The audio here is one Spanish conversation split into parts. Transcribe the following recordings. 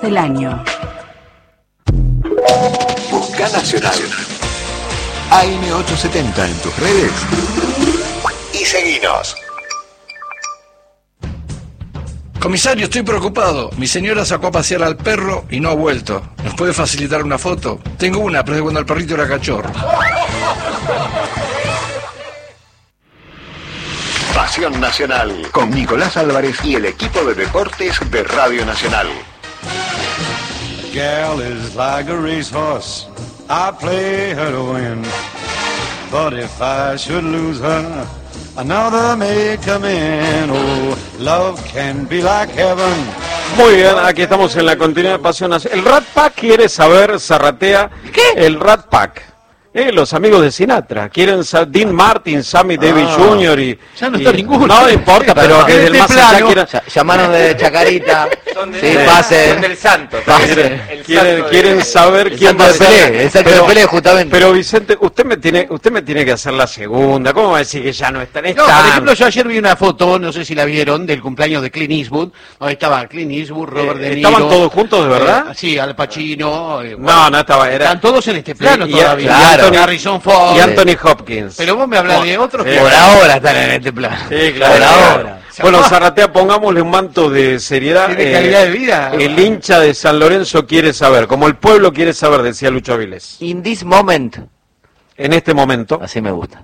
del año. Busca Nacional. AM870 en tus redes y seguinos. Comisario, estoy preocupado. Mi señora sacó a pasear al perro y no ha vuelto. ¿Nos puede facilitar una foto? Tengo una, pero es de cuando el perrito era cachorro. Pasión Nacional con Nicolás Álvarez y el equipo de deportes de Radio Nacional. Gal is like a racehorse, I play her to win. But if I should lose her, another may come in. Oh, love can be like heaven. Muy bien, aquí estamos en la continuidad de Pasión Nacional. El Rat Pack quiere saber, Zarratea. ¿Qué? El Rat Pack. Los amigos de Sinatra quieren saber, Dean Martin, Sammy Davis Jr. y ya no está ninguno. No importa, pero que desde el más allá quieren... Llamaron de Chacarita. Sí, pasen. Son del Santo. Quieren saber quién va a ser. El Santo de Pelé, justamente. Pero Vicente, usted me tiene que hacer la segunda. ¿Cómo va a decir que ya no están? No, por ejemplo, yo ayer vi una foto, no sé si la vieron, del cumpleaños de Clint Eastwood. Donde estaba Clint Eastwood, Robert De Niro. ¿Estaban todos juntos, de verdad? Sí, Al Pacino. No estaba. Están todos en este plano todavía. Claro. Harrison Ford. Y Anthony Hopkins. Pero vos me hablas de otros que... Por ahora están en este plano. Sí, claro. Por ahora. Bueno, Zarratea, pongámosle un manto de seriedad. ¿Tiene calidad de vida? El hincha de San Lorenzo quiere saber, como el pueblo quiere saber, decía Lucho Avilés. In this moment. En este momento. Así me gusta.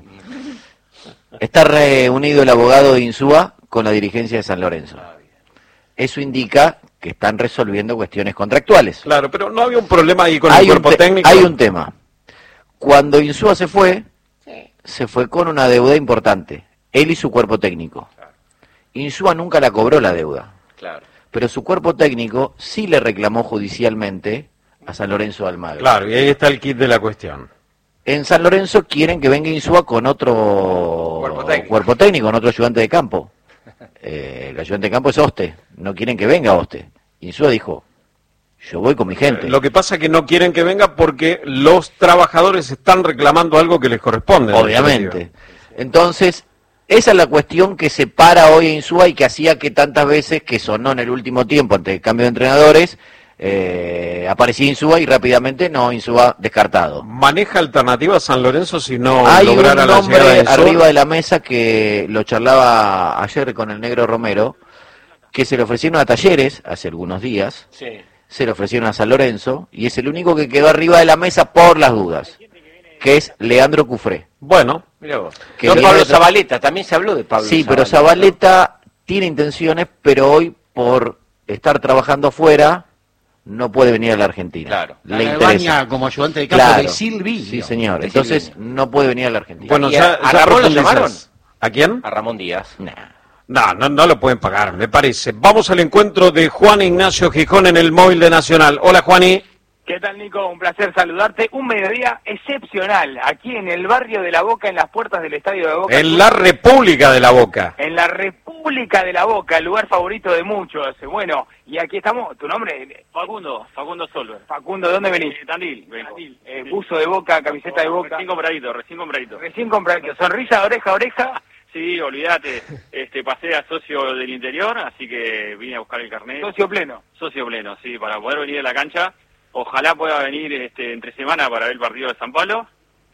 Está reunido el abogado de Insúa con la dirigencia de San Lorenzo. Eso indica que están resolviendo cuestiones contractuales. Claro, pero no había un problema ahí con el cuerpo técnico. Hay un tema. Cuando Insúa se fue con una deuda importante. Él y su cuerpo técnico. Insúa nunca la cobró la deuda. Claro. Pero su cuerpo técnico sí le reclamó judicialmente a San Lorenzo de Almagro. Claro, y ahí está el kit de la cuestión. En San Lorenzo quieren que venga Insúa con otro cuerpo técnico, con otro ayudante de campo. El ayudante de campo es Oste. No quieren que venga Oste. Insúa dijo, yo voy con mi gente. Lo que pasa es que no quieren que venga porque los trabajadores están reclamando algo que les corresponde. Obviamente. Entonces, esa es la cuestión que separa hoy a Insúa y que hacía que tantas veces, que sonó en el último tiempo ante el cambio de entrenadores, aparecía Insúa y rápidamente Insúa descartado. ¿Maneja alternativas San Lorenzo si no hay lograra un la nombre llegada de Insúa? arriba de la mesa que lo charlaba ayer con el Negro Romero, que se le ofrecieron a Talleres hace algunos días, se le ofrecieron a San Lorenzo, y es el único que quedó arriba de la mesa por las dudas, que es Leandro Cufré. Bueno, Mirá vos. Que No, viene Pablo de- Zabaleta, también se habló de Pablo Sí, pero Zabaleta tiene intenciones, pero hoy por estar trabajando afuera no puede venir a la Argentina. Claro. Le La interesa. Baña como ayudante de campo Claro. de Silvio. Sí, señor. De Entonces Silvio. no puede venir a la Argentina. bueno, ¿Y ya a Ramón lo profundizas. llamaron? ¿A quién? A Ramón Díaz. No lo pueden pagar, me parece. Vamos al encuentro de Juan Ignacio Gijón en el móvil de Nacional. Hola, Juani. ¿Qué tal, Nico? Un placer saludarte. Un mediodía excepcional aquí en el barrio de La Boca, en las puertas del estadio de Boca. En la República de la Boca. En la República de La Boca, el lugar favorito de muchos. Bueno, y aquí estamos. ¿Tu nombre? Facundo Solver. Facundo, ¿de dónde venís? Tandil. Buzo de Boca, camiseta de Boca. Recién compradito. Recién compradito. Sonrisa de oreja a oreja. Sí, olvídate. Pasé a socio del interior, así que vine a buscar el carnet. Socio pleno. Socio pleno, sí, para poder venir a la cancha. Ojalá pueda venir entre semana para ver el partido de San Pablo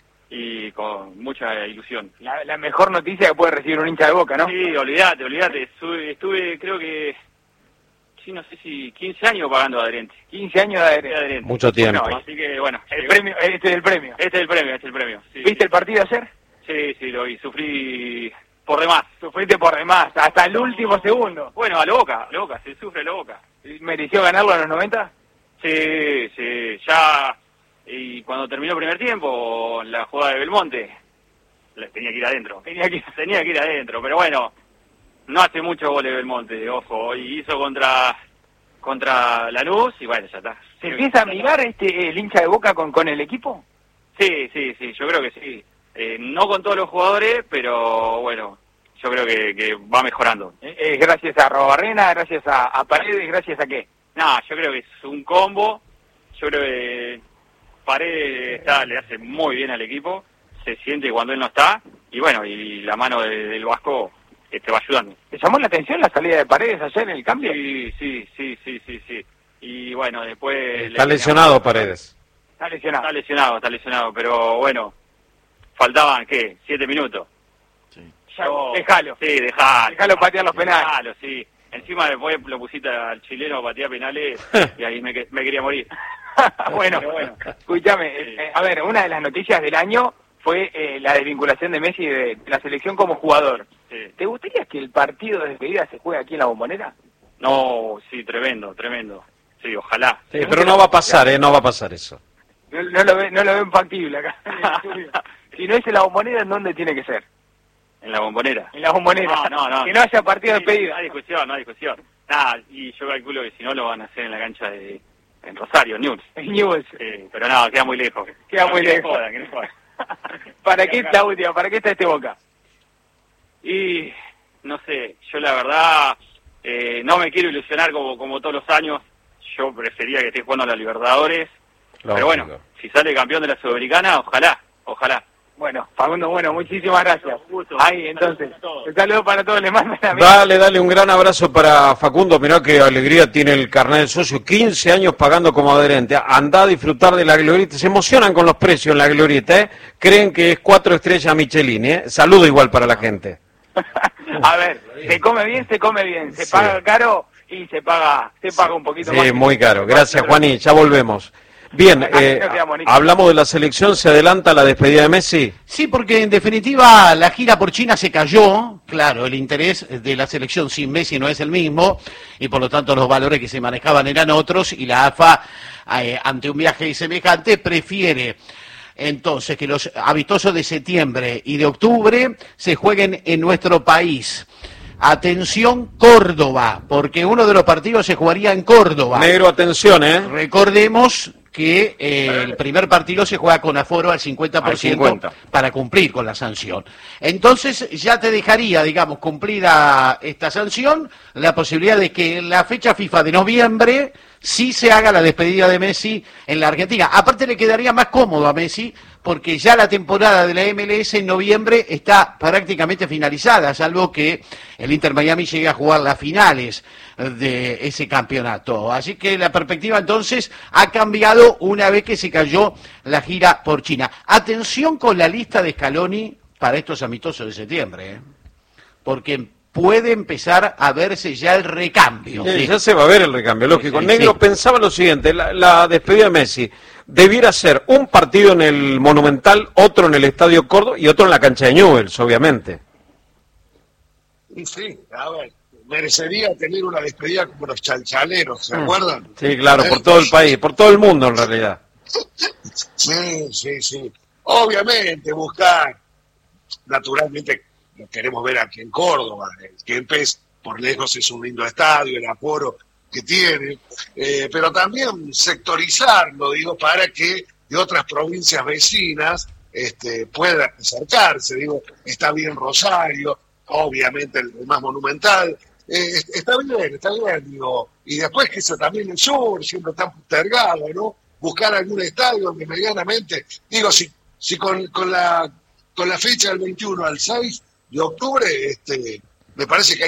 y con mucha ilusión. La mejor noticia que puede recibir un hincha de Boca, ¿no? Sí, olvídate. Estuve creo que, sí, no sé si 15 años pagando adherente. 15 años de adherente. Mucho tiempo. Bueno, así que bueno. El premio, este es el premio. Este es el premio. Sí. ¿Viste el partido ayer? Sí, lo vi. Sufrí por demás. Sufriste por demás, hasta el último segundo. Bueno, a lo Boca, se sufre a lo Boca. ¿Mereció ganarlo a los 90? Sí, ya, y cuando terminó el primer tiempo, la jugada de Belmonte, tenía que ir adentro. Tenía que ir adentro, pero bueno, no hace mucho goles Belmonte, ojo, y hizo contra Lanús, y bueno, ya está. ¿Se empieza a mirar el hincha de Boca con el equipo? Sí, yo creo que sí. No con todos los jugadores, pero bueno, yo creo que va mejorando. Gracias a Robarrena, gracias a Paredes, gracias a qué. No, yo creo que es un combo. Yo creo que Paredes le hace muy bien al equipo. Se siente cuando él no está. Y bueno, y la mano del Vasco va ayudando. ¿Te llamó la atención la salida de Paredes ayer en el cambio? Sí. Y bueno, después... Está lesionado Paredes. Está lesionado. Está lesionado, pero bueno, faltaban, ¿qué? 7 minutos. Dejalo. Sí, dejalo patear los penales. Dejalo, sí. Encima después lo pusiste al chileno a patear penales y ahí me quería morir. Bueno, escúchame, a ver, una de las noticias del año fue la desvinculación de Messi de la selección como jugador. Sí. ¿Te gustaría que el partido de despedida se juegue aquí en la Bombonera? No, sí, tremendo. Sí, ojalá. Sí, pero no va a pasar, no va a pasar eso. No lo veo factible acá. Si no es en la Bombonera, ¿en dónde tiene que ser? ¿En la Bombonera? En la Bombonera. No. Que no haya partido de despedida. No hay discusión. Nada, y yo calculo que si no lo van a hacer en la cancha en Rosario, Newell's. En Newell's. Pero no, queda muy lejos. Queda muy lejos. Que no joda. ¿Para qué la última? ¿Para qué está este Boca? Y no sé, yo la verdad no me quiero ilusionar como todos los años. Yo prefería que esté jugando a la Libertadores. Lógico. Pero bueno, si sale campeón de la Sudamericana, ojalá. Bueno, Facundo, muchísimas gracias. Ahí, entonces, un saludo para todos, le mandan a mí. Dale un gran abrazo para Facundo. Mirá qué alegría tiene el carnet de socio, 15 años pagando como adherente. Andá a disfrutar de la glorieta, se emocionan con los precios en la glorieta, ¿eh? Creen que es 4 estrellas Michelin, ¿eh? Saludo igual para la gente. A ver, se come bien, se paga caro y se paga un poquito más. Sí, muy caro. Gracias, Juaní, ya volvemos. Bien, hablamos de la selección, ¿se adelanta la despedida de Messi? Sí, porque en definitiva la gira por China se cayó, claro, el interés de la selección sin Messi no es el mismo, y por lo tanto los valores que se manejaban eran otros, y la AFA, ante un viaje semejante, prefiere entonces que los amistosos de septiembre y de octubre se jueguen en nuestro país. Atención Córdoba, porque uno de los partidos se jugaría en Córdoba. Negro, atención, Recordemos que el primer partido se juega con aforo al 50%, para cumplir con la sanción. Entonces ya te dejaría, digamos, cumplida esta sanción, la posibilidad de que en la fecha FIFA de noviembre sí se haga la despedida de Messi en la Argentina. Aparte le quedaría más cómodo a Messi, porque ya la temporada de la MLS en noviembre está prácticamente finalizada, salvo que el Inter Miami llegue a jugar las finales de ese campeonato. Así que la perspectiva entonces ha cambiado una vez que se cayó la gira por China. Atención con la lista de Scaloni para estos amistosos de septiembre, porque puede empezar a verse ya el recambio. Sí, ya se va a ver el recambio, lógico. Negro pensaba lo siguiente, la despedida de Messi debiera ser un partido en el Monumental, otro en el Estadio Córdoba y otro en la cancha de Newell's, obviamente. Y sí, a ver, merecería tener una despedida como los chalchaleros, ¿se acuerdan? Sí, claro, por todo el país, por todo el mundo en realidad. Sí. Obviamente buscar, naturalmente lo queremos ver aquí en Córdoba, el Kempes por lejos es un lindo estadio, el aforo que tiene, pero también sectorizarlo, digo, para que de otras provincias vecinas puedan acercarse, digo, está bien Rosario, obviamente el más monumental, está bien, digo, y después que eso también el sur, siempre está postergado, ¿no? Buscar algún estadio donde medianamente, digo, si con la fecha del 21 al 6 de octubre, me parece que hay